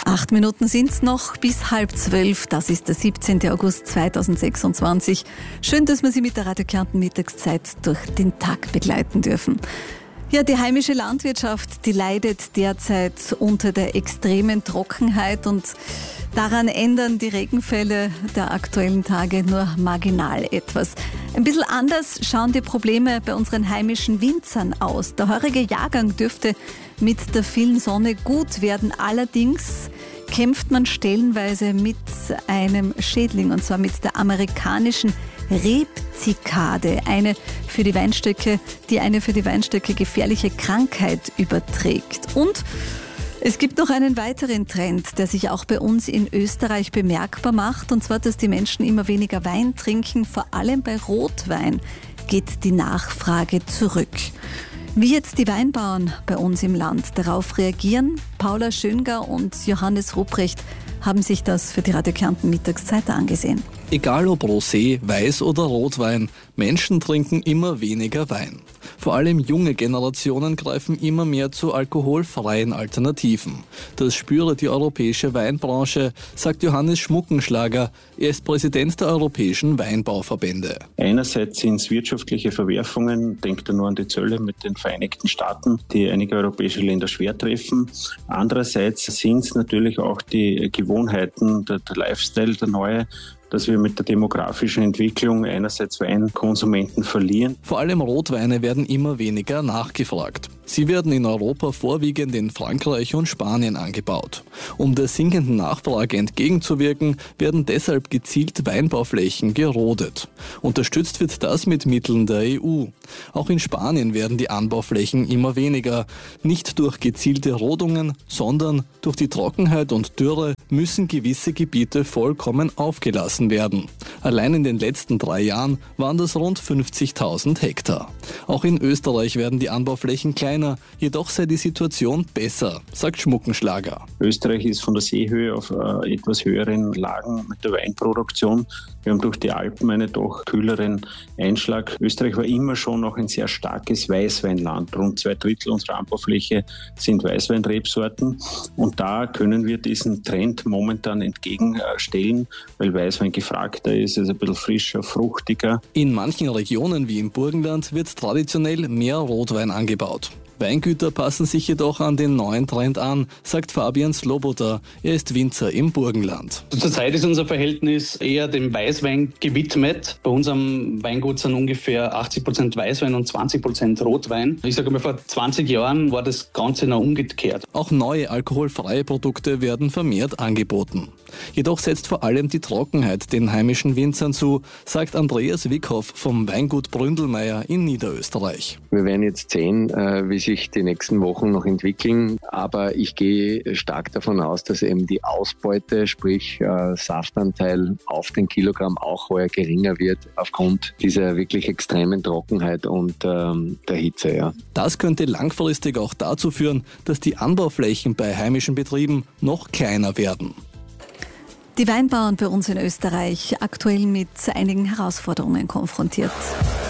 8 Minuten sind es noch bis 11:30. Das ist der 17. August 2026. Schön, dass wir Sie mit der Radio Kärnten Mittagszeit durch den Tag begleiten dürfen. Ja, die heimische Landwirtschaft, die leidet derzeit unter der extremen Trockenheit und daran ändern die Regenfälle der aktuellen Tage nur marginal etwas. Ein bisschen anders schauen die Probleme bei unseren heimischen Winzern aus. Der heurige Jahrgang dürfte mit der vielen Sonne gut werden. Allerdings kämpft man stellenweise mit einem Schädling, und zwar mit der amerikanischen Rebzikade, eine für die Weinstöcke gefährliche Krankheit überträgt. Und es gibt noch einen weiteren Trend, der sich auch bei uns in Österreich bemerkbar macht, und zwar, dass die Menschen immer weniger Wein trinken. Vor allem bei Rotwein geht die Nachfrage zurück. Wie jetzt die Weinbauern bei uns im Land darauf reagieren, Paula Schöngau und Johannes Ruprecht haben sich das für die Radio Kärnten Mittagszeit angesehen. Egal ob Rosé, Weiß oder Rotwein, Menschen trinken immer weniger Wein. Vor allem junge Generationen greifen immer mehr zu alkoholfreien Alternativen. Das spüre die europäische Weinbranche, sagt Johannes Schmuckenschlager. Er ist Präsident der Europäischen Weinbauverbände. Einerseits sind es wirtschaftliche Verwerfungen, denkt nur an die Zölle mit den Vereinigten Staaten, die einige europäische Länder schwer treffen. Andererseits sind es natürlich auch die Gewohnheiten, der Lifestyle, der neue, dass wir mit der demografischen Entwicklung einerseits Weinkonsumenten verlieren. Vor allem Rotweine werden immer weniger nachgefragt. Sie werden in Europa vorwiegend in Frankreich und Spanien angebaut. Um der sinkenden Nachfrage entgegenzuwirken, werden deshalb gezielt Weinbauflächen gerodet. Unterstützt wird das mit Mitteln der EU. Auch in Spanien werden die Anbauflächen immer weniger. Nicht durch gezielte Rodungen, sondern durch die Trockenheit und Dürre müssen gewisse Gebiete vollkommen aufgelassen werden. Allein in den letzten 3 Jahren waren das rund 50.000 Hektar. Auch in Österreich werden die Anbauflächen kleiner, jedoch sei die Situation besser, sagt Schmuckenschlager. Österreich ist von der Seehöhe auf etwas höheren Lagen mit der Weinproduktion. Wir haben durch die Alpen einen doch kühleren Einschlag. Österreich war immer schon noch ein sehr starkes Weißweinland. Rund 2/3 unserer Anbaufläche sind Weißweinrebsorten. Und da können wir diesen Trend momentan entgegenstellen, weil Weißwein gefragter ist, ein bisschen frischer, fruchtiger. In manchen Regionen wie im Burgenland wird traditionell mehr Rotwein angebaut. Weingüter passen sich jedoch an den neuen Trend an, sagt Fabian Sloboda. Er ist Winzer im Burgenland. Zurzeit ist unser Verhältnis eher dem Weißwein gewidmet. Bei unserem Weingut sind ungefähr 80% Weißwein und 20% Rotwein. Ich sage mal, vor 20 Jahren war das Ganze noch umgekehrt. Auch neue alkoholfreie Produkte werden vermehrt angeboten. Jedoch setzt vor allem die Trockenheit den heimischen Winzern zu, sagt Andreas Wickhoff vom Weingut Bründelmeier in Niederösterreich. Wir werden jetzt sehen, wie sich die nächsten Wochen noch entwickeln, aber ich gehe stark davon aus, dass eben die Ausbeute, sprich Saftanteil auf den Kilogramm auch heuer geringer wird aufgrund dieser wirklich extremen Trockenheit und der Hitze. Ja. Das könnte langfristig auch dazu führen, dass die Anbauflächen bei heimischen Betrieben noch kleiner werden. Die Weinbauern bei uns in Österreich aktuell mit einigen Herausforderungen konfrontiert.